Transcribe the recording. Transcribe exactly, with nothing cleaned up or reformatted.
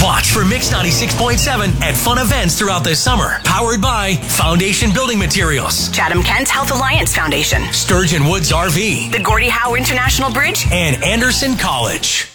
Watch for Mix ninety-six point seven at fun events throughout the summer. Powered by Foundation Building Materials, Chatham-Kent Health Alliance Foundation, Sturgeon Woods R V, the Gordie Howe International Bridge, and Anderson College.